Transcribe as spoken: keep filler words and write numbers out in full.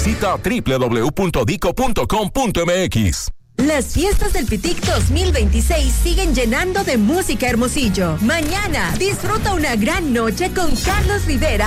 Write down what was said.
Visita doble u doble u doble u punto dico punto com punto m x. Las fiestas del Pitic dos mil veintiséis siguen llenando de música Hermosillo. Mañana disfruta una gran noche con Carlos Rivera